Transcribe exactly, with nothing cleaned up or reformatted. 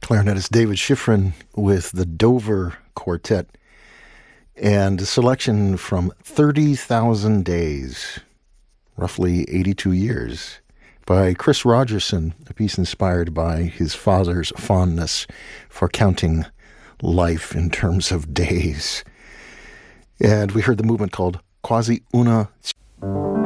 clarinetist David Schifrin with the Dover Quartet, and a selection from thirty thousand Days, roughly eighty-two years, by Chris Rogerson, a piece inspired by his father's fondness for counting life in terms of days. And we heard the movement called Quasi Una